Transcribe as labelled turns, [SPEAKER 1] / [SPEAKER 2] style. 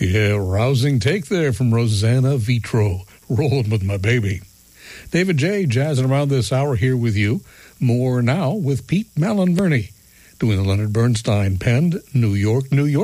[SPEAKER 1] Yeah, rousing take there from Rosanna Vitro. Rolling with my baby. David J. jazzing around this hour here with you. More now with Pete Malinverni doing the Leonard Bernstein penned New York, New York.